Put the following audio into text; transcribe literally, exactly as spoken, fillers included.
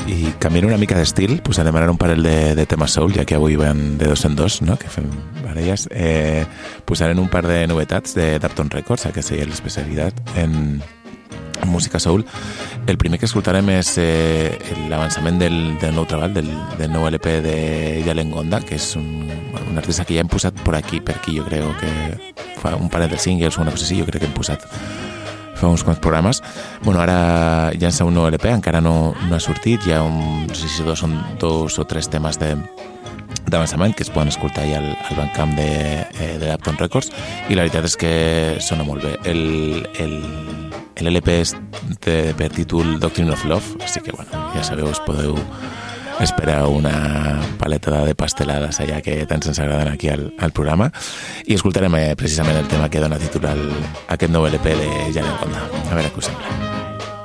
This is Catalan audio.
i canviant una mica d'estil, posarem ara un parell de, de temes soul, ja que avui van de dos en dos, no? Que fem baralles. Eh, posarem un par de novetats de Dapton Records, que seria l'especialitat en, en música soul. El primer que escoltarem és eh, l'avançament del, del nou treball, del, del nou L P de Yalen Gonda, que és un, un artista que ja hem posat per aquí, per aquí, jo crec que fa un parell de singles o una cosa així, jo crec que hem posat fa uns quants programes. Bueno, ara llança un nou L P, encara no, no ha sortit, hi ha un, no sé si dos, són dos o tres temes de d'avançament que es poden escoltar ja al, al Bandcamp de, eh, de Dapton Records, i la veritat és que sona molt bé. El, el, l'L P és de, per títol Doctrine of Love, així que bueno, ja sabeu, us podeu esperar una paleta de pastelades allà que tant ens agraden aquí al, al programa, i escoltarem eh, precisament el tema que dona títol al, a aquest nou L P de Yalen Gonda. A veure què us sembla.